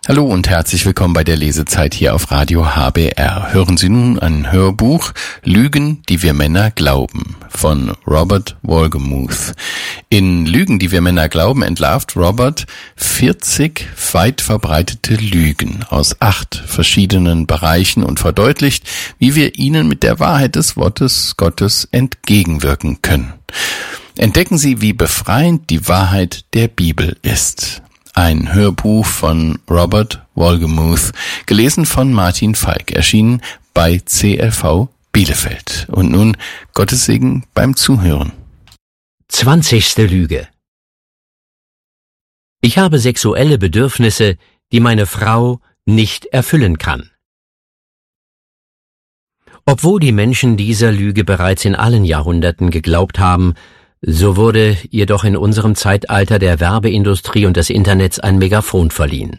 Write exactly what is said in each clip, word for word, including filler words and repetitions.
Hallo und herzlich willkommen bei der Lesezeit hier auf Radio H B R. Hören Sie nun ein Hörbuch Lügen, die wir Männer glauben von Robert Wolgemuth. In Lügen, die wir Männer glauben, entlarvt Robert vierzig weit verbreitete Lügen aus acht verschiedenen Bereichen und verdeutlicht, wie wir ihnen mit der Wahrheit des Wortes Gottes entgegenwirken können. Entdecken Sie, wie befreiend die Wahrheit der Bibel ist. Ein Hörbuch von Robert Wolgemuth, gelesen von Martin Falk, erschienen bei C L V Bielefeld. Und nun Gottes Segen beim Zuhören. Zwanzigste Lüge. Ich habe sexuelle Bedürfnisse, die meine Frau nicht erfüllen kann. Obwohl die Menschen dieser Lüge bereits in allen Jahrhunderten geglaubt haben, so wurde jedoch in unserem Zeitalter der Werbeindustrie und des Internets ein Megafon verliehen.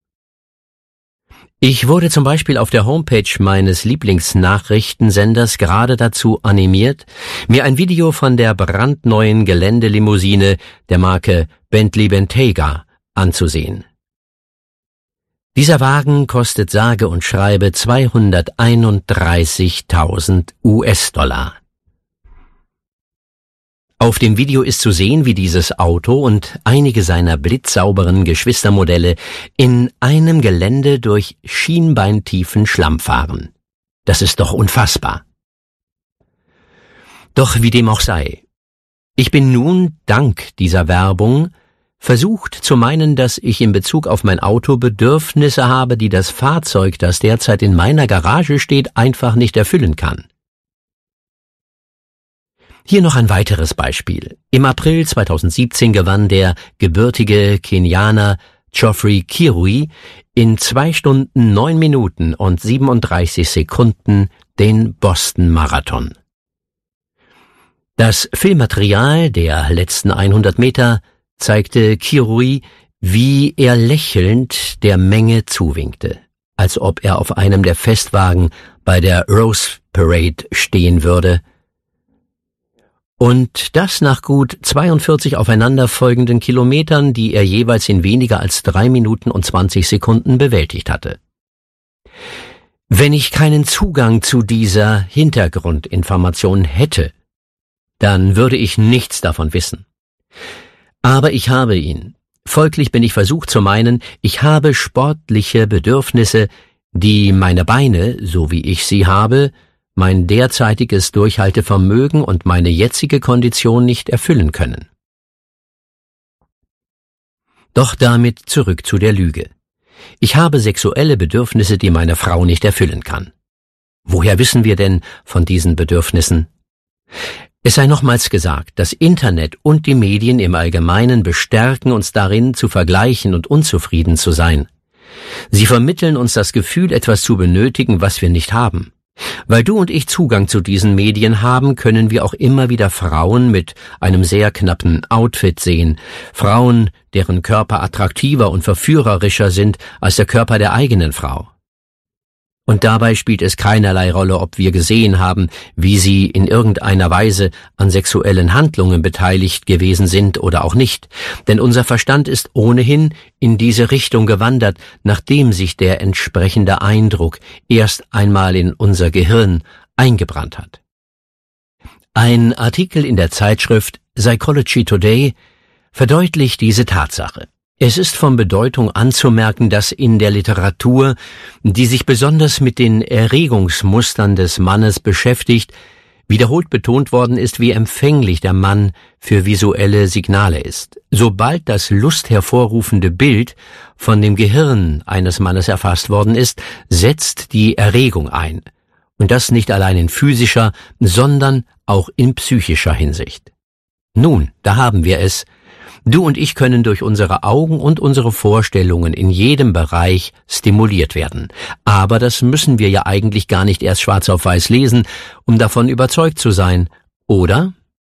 Ich wurde zum Beispiel auf der Homepage meines Lieblingsnachrichtensenders gerade dazu animiert, mir ein Video von der brandneuen Geländelimousine der Marke Bentley Bentayga anzusehen. Dieser Wagen kostet sage und schreibe zweihunderteinunddreißigtausend U S-Dollar. Auf dem Video ist zu sehen, wie dieses Auto und einige seiner blitzsauberen Geschwistermodelle in einem Gelände durch schienbeintiefen Schlamm fahren. Das ist doch unfassbar. Doch wie dem auch sei, ich bin nun, dank dieser Werbung, versucht zu meinen, dass ich in Bezug auf mein Auto Bedürfnisse habe, die das Fahrzeug, das derzeit in meiner Garage steht, einfach nicht erfüllen kann. Hier noch ein weiteres Beispiel. Im April zweitausendsiebzehn gewann der gebürtige Kenianer Geoffrey Kirui in zwei Stunden neun Minuten und siebenunddreißig Sekunden den Boston Marathon. Das Filmmaterial der letzten hundert Meter zeigte Kirui, wie er lächelnd der Menge zuwinkte, als ob er auf einem der Festwagen bei der Rose Parade stehen würde. Und das nach gut zweiundvierzig aufeinanderfolgenden Kilometern, die er jeweils in weniger als drei Minuten und zwanzig Sekunden bewältigt hatte. Wenn ich keinen Zugang zu dieser Hintergrundinformation hätte, dann würde ich nichts davon wissen. Aber ich habe ihn. Folglich bin ich versucht zu meinen, ich habe sportliche Bedürfnisse, die meine Beine, so wie ich sie habe, mein derzeitiges Durchhaltevermögen und meine jetzige Kondition nicht erfüllen können. Doch damit zurück zu der Lüge. Ich habe sexuelle Bedürfnisse, die meine Frau nicht erfüllen kann. Woher wissen wir denn von diesen Bedürfnissen? Es sei nochmals gesagt, das Internet und die Medien im Allgemeinen bestärken uns darin, zu vergleichen und unzufrieden zu sein. Sie vermitteln uns das Gefühl, etwas zu benötigen, was wir nicht haben. Weil du und ich Zugang zu diesen Medien haben, können wir auch immer wieder Frauen mit einem sehr knappen Outfit sehen. Frauen, deren Körper attraktiver und verführerischer sind als der Körper der eigenen Frau. Und dabei spielt es keinerlei Rolle, ob wir gesehen haben, wie sie in irgendeiner Weise an sexuellen Handlungen beteiligt gewesen sind oder auch nicht. Denn unser Verstand ist ohnehin in diese Richtung gewandert, nachdem sich der entsprechende Eindruck erst einmal in unser Gehirn eingebrannt hat. Ein Artikel in der Zeitschrift Psychology Today verdeutlicht diese Tatsache. Es ist von Bedeutung anzumerken, dass in der Literatur, die sich besonders mit den Erregungsmustern des Mannes beschäftigt, wiederholt betont worden ist, wie empfänglich der Mann für visuelle Signale ist. Sobald das lusthervorrufende Bild von dem Gehirn eines Mannes erfasst worden ist, setzt die Erregung ein. Und das nicht allein in physischer, sondern auch in psychischer Hinsicht. Nun, da haben wir es. Du und ich können durch unsere Augen und unsere Vorstellungen in jedem Bereich stimuliert werden. Aber das müssen wir ja eigentlich gar nicht erst schwarz auf weiß lesen, um davon überzeugt zu sein, oder?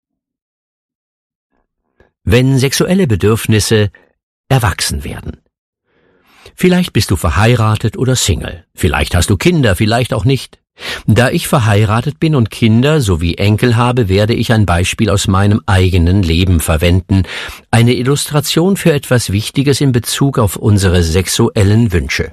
Wenn sexuelle Bedürfnisse erwachsen werden. Vielleicht bist du verheiratet oder Single. Vielleicht hast du Kinder, vielleicht auch nicht. Da ich verheiratet bin und Kinder sowie Enkel habe, werde ich ein Beispiel aus meinem eigenen Leben verwenden, eine Illustration für etwas Wichtiges in Bezug auf unsere sexuellen Wünsche.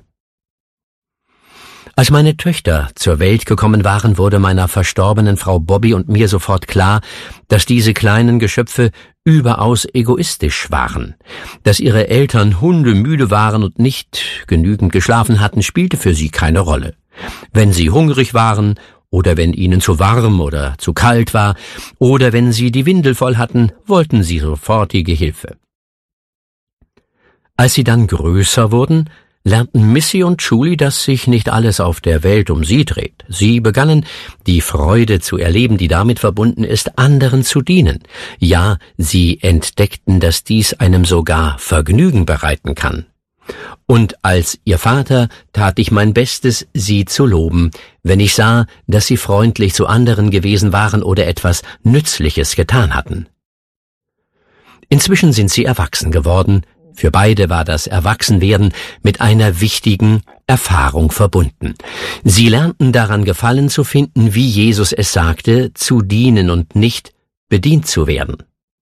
Als meine Töchter zur Welt gekommen waren, wurde meiner verstorbenen Frau Bobby und mir sofort klar, dass diese kleinen Geschöpfe überaus egoistisch waren. Dass ihre Eltern hundemüde waren und nicht genügend geschlafen hatten, spielte für sie keine Rolle. Wenn sie hungrig waren oder wenn ihnen zu warm oder zu kalt war oder wenn sie die Windel voll hatten, wollten sie sofortige Hilfe. Als sie dann größer wurden, lernten Missy und Julie, dass sich nicht alles auf der Welt um sie dreht. Sie begannen, die Freude zu erleben, die damit verbunden ist, anderen zu dienen. Ja, sie entdeckten, dass dies einem sogar Vergnügen bereiten kann. Und als ihr Vater tat ich mein Bestes, sie zu loben, wenn ich sah, dass sie freundlich zu anderen gewesen waren oder etwas Nützliches getan hatten. Inzwischen sind sie erwachsen geworden. Für beide war das Erwachsenwerden mit einer wichtigen Erfahrung verbunden. Sie lernten daran Gefallen zu finden, wie Jesus es sagte, zu dienen und nicht bedient zu werden.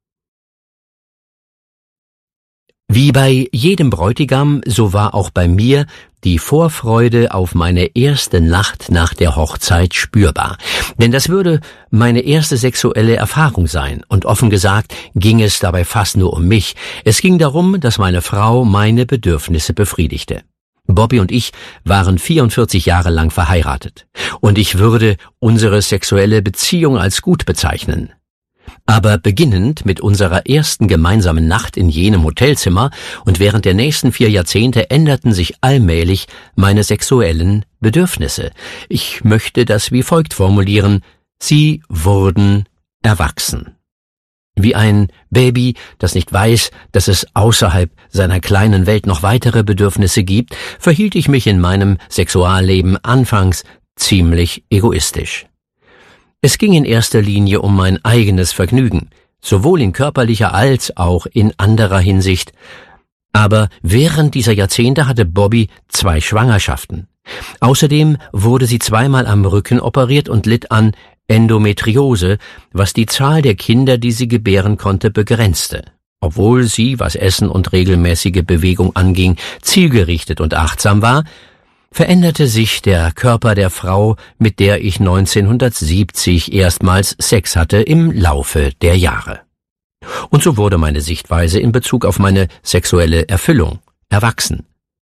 Wie bei jedem Bräutigam, so war auch bei mir die Vorfreude auf meine erste Nacht nach der Hochzeit spürbar. Denn das würde meine erste sexuelle Erfahrung sein. Und offen gesagt ging es dabei fast nur um mich. Es ging darum, dass meine Frau meine Bedürfnisse befriedigte. Bobby und ich waren vierundvierzig Jahre lang verheiratet. Und ich würde unsere sexuelle Beziehung als gut bezeichnen. Aber beginnend mit unserer ersten gemeinsamen Nacht in jenem Hotelzimmer und während der nächsten vier Jahrzehnte änderten sich allmählich meine sexuellen Bedürfnisse. Ich möchte das wie folgt formulieren: Sie wurden erwachsen. Wie ein Baby, das nicht weiß, dass es außerhalb seiner kleinen Welt noch weitere Bedürfnisse gibt, verhielt ich mich in meinem Sexualleben anfangs ziemlich egoistisch. Es ging in erster Linie um mein eigenes Vergnügen, sowohl in körperlicher als auch in anderer Hinsicht. Aber während dieser Jahrzehnte hatte Bobby zwei Schwangerschaften. Außerdem wurde sie zweimal am Rücken operiert und litt an Endometriose, was die Zahl der Kinder, die sie gebären konnte, begrenzte. Obwohl sie, was Essen und regelmäßige Bewegung anging, zielgerichtet und achtsam war, veränderte sich der Körper der Frau, mit der ich neunzehnhundertsiebzig erstmals Sex hatte, im Laufe der Jahre. Und so wurde meine Sichtweise in Bezug auf meine sexuelle Erfüllung erwachsen.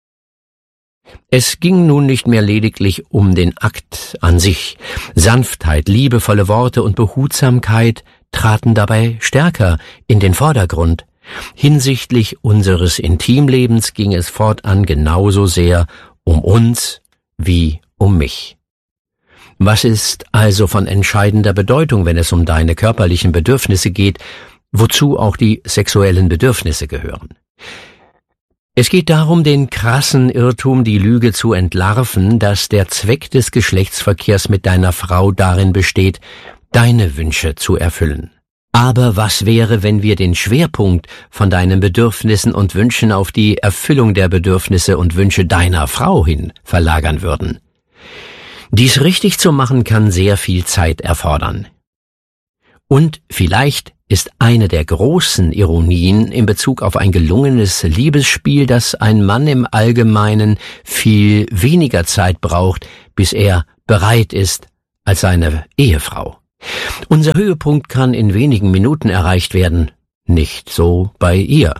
Es ging nun nicht mehr lediglich um den Akt an sich. Sanftheit, liebevolle Worte und Behutsamkeit traten dabei stärker in den Vordergrund. Hinsichtlich unseres Intimlebens ging es fortan genauso sehr um uns wie um mich. Was ist also von entscheidender Bedeutung, wenn es um deine körperlichen Bedürfnisse geht, wozu auch die sexuellen Bedürfnisse gehören? Es geht darum, den krassen Irrtum, die Lüge zu entlarven, dass der Zweck des Geschlechtsverkehrs mit deiner Frau darin besteht, deine Wünsche zu erfüllen. Aber was wäre, wenn wir den Schwerpunkt von deinen Bedürfnissen und Wünschen auf die Erfüllung der Bedürfnisse und Wünsche deiner Frau hin verlagern würden? Dies richtig zu machen, kann sehr viel Zeit erfordern. Und vielleicht ist eine der großen Ironien in Bezug auf ein gelungenes Liebesspiel, dass ein Mann im Allgemeinen viel weniger Zeit braucht, bis er bereit ist, als seine Ehefrau. Unser Höhepunkt kann in wenigen Minuten erreicht werden, nicht so bei ihr.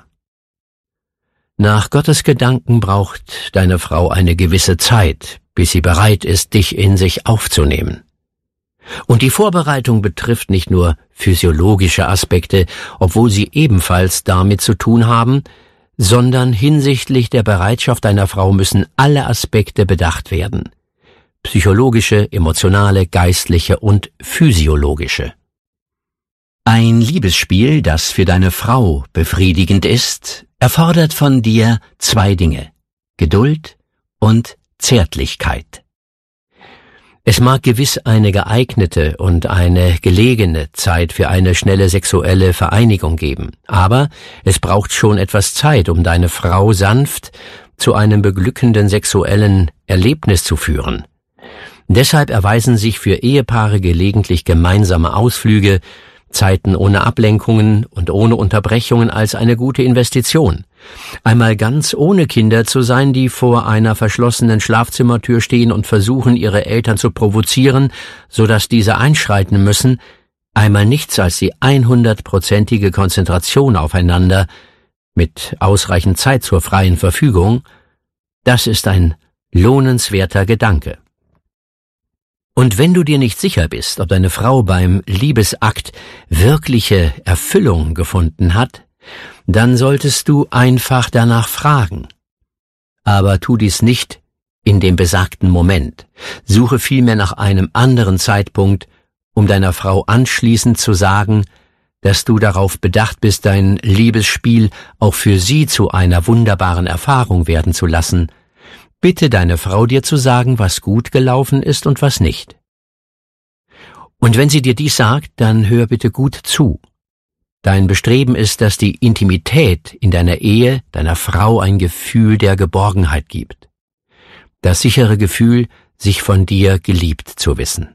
Nach Gottes Gedanken braucht deine Frau eine gewisse Zeit, bis sie bereit ist, dich in sich aufzunehmen. Und die Vorbereitung betrifft nicht nur physiologische Aspekte, obwohl sie ebenfalls damit zu tun haben, sondern hinsichtlich der Bereitschaft deiner Frau müssen alle Aspekte bedacht werden. Psychologische, emotionale, geistliche und physiologische. Ein Liebesspiel, das für deine Frau befriedigend ist, erfordert von dir zwei Dinge: Geduld und Zärtlichkeit. Es mag gewiss eine geeignete und eine gelegene Zeit für eine schnelle sexuelle Vereinigung geben, aber es braucht schon etwas Zeit, um deine Frau sanft zu einem beglückenden sexuellen Erlebnis zu führen. Deshalb erweisen sich für Ehepaare gelegentlich gemeinsame Ausflüge, Zeiten ohne Ablenkungen und ohne Unterbrechungen als eine gute Investition. Einmal ganz ohne Kinder zu sein, die vor einer verschlossenen Schlafzimmertür stehen und versuchen, ihre Eltern zu provozieren, sodass diese einschreiten müssen, einmal nichts als die hundertprozentige Konzentration aufeinander mit ausreichend Zeit zur freien Verfügung, das ist ein lohnenswerter Gedanke. Und wenn du dir nicht sicher bist, ob deine Frau beim Liebesakt wirkliche Erfüllung gefunden hat, dann solltest du einfach danach fragen. Aber tu dies nicht in dem besagten Moment. Suche vielmehr nach einem anderen Zeitpunkt, um deiner Frau anschließend zu sagen, dass du darauf bedacht bist, dein Liebesspiel auch für sie zu einer wunderbaren Erfahrung werden zu lassen. Bitte deine Frau, dir zu sagen, was gut gelaufen ist und was nicht. Und wenn sie dir dies sagt, dann hör bitte gut zu. Dein Bestreben ist, dass die Intimität in deiner Ehe deiner Frau ein Gefühl der Geborgenheit gibt. Das sichere Gefühl, sich von dir geliebt zu wissen.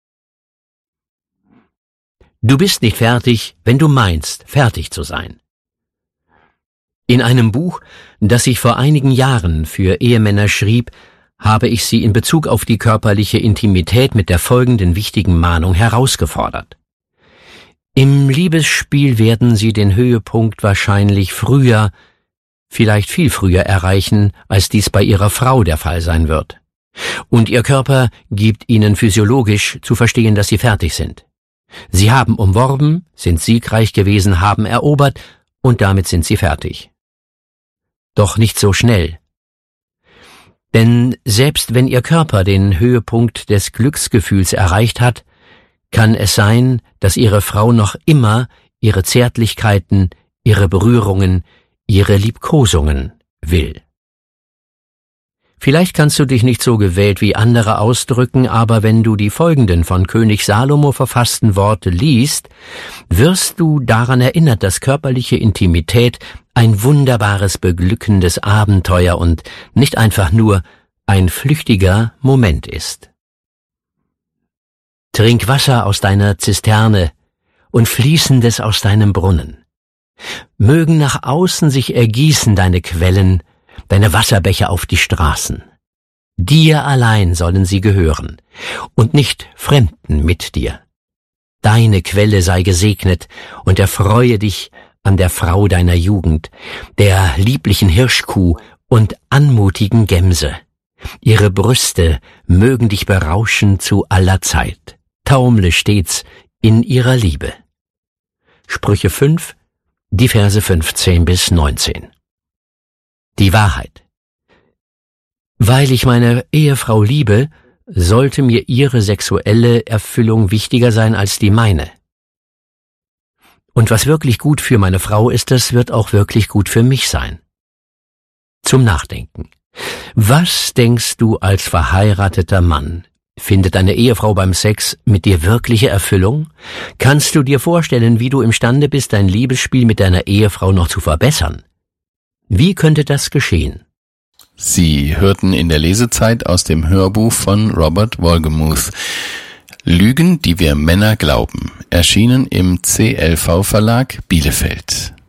Du bist nicht fertig, wenn du meinst, fertig zu sein. In einem Buch, das ich vor einigen Jahren für Ehemänner schrieb, habe ich sie in Bezug auf die körperliche Intimität mit der folgenden wichtigen Mahnung herausgefordert. Im Liebesspiel werden sie den Höhepunkt wahrscheinlich früher, vielleicht viel früher erreichen, als dies bei ihrer Frau der Fall sein wird. Und ihr Körper gibt ihnen physiologisch zu verstehen, dass sie fertig sind. Sie haben umworben, sind siegreich gewesen, haben erobert, und damit sind sie fertig. Doch nicht so schnell. Denn selbst wenn ihr Körper den Höhepunkt des Glücksgefühls erreicht hat, kann es sein, dass ihre Frau noch immer ihre Zärtlichkeiten, ihre Berührungen, ihre Liebkosungen will. Vielleicht kannst du dich nicht so gewählt wie andere ausdrücken, aber wenn du die folgenden von König Salomo verfassten Worte liest, wirst du daran erinnert, dass körperliche Intimität ein wunderbares, beglückendes Abenteuer und nicht einfach nur ein flüchtiger Moment ist. Trink Wasser aus deiner Zisterne und Fließendes aus deinem Brunnen. Mögen nach außen sich ergießen deine Quellen, deine Wasserbecher auf die Straßen. Dir allein sollen sie gehören und nicht Fremden mit dir. Deine Quelle sei gesegnet und erfreue dich an der Frau deiner Jugend, der lieblichen Hirschkuh und anmutigen Gemse. Ihre Brüste mögen dich berauschen zu aller Zeit. Taumle stets in ihrer Liebe. Sprüche fünf, die Verse fünfzehn bis neunzehn. Die Wahrheit. Weil ich meine Ehefrau liebe, sollte mir ihre sexuelle Erfüllung wichtiger sein als die meine. Und was wirklich gut für meine Frau ist, das wird auch wirklich gut für mich sein. Zum Nachdenken. Was denkst du als verheirateter Mann? Findet deine Ehefrau beim Sex mit dir wirkliche Erfüllung? Kannst du dir vorstellen, wie du imstande bist, dein Liebesspiel mit deiner Ehefrau noch zu verbessern? Wie könnte das geschehen? Sie hörten in der Lesezeit aus dem Hörbuch von Robert Wolgemuth Lügen, die wir Männer glauben, erschienen im C L V Verlag Bielefeld.